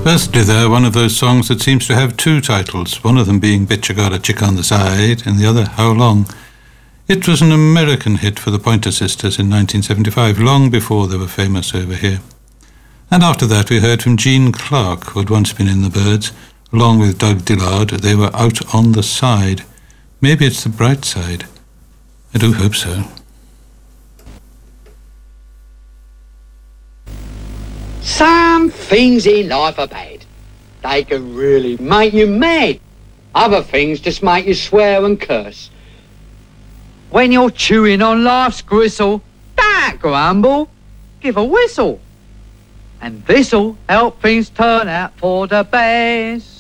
Firstly, they're one of those songs that seems to have two titles, one of them being Betcha Got a Chick on the Side, and the other, How Long? It was an American hit for the Pointer Sisters in 1975, long before they were famous over here. And after that, we heard from Gene Clark, who had once been in the Byrds. Along with Doug Dillard, they were Out on the Side. Maybe it's the bright side. I do hope so. Some things in life are bad. They can really make you mad. Other things just make you swear and curse. When you're chewing on life's gristle, don't grumble, give a whistle. And this'll help things turn out for the best.